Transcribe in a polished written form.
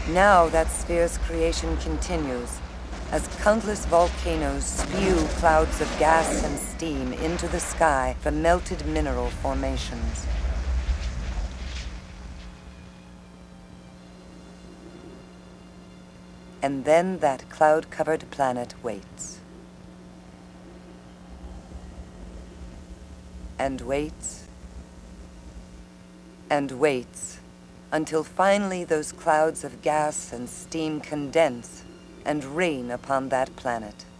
Now that sphere's creation continues, as countless volcanoes spew clouds of gas and steam into the sky from melted mineral formations. And then that cloud-covered planet waits. And waits. And waits, until finally those clouds of gas and steam condense and rain upon that planet.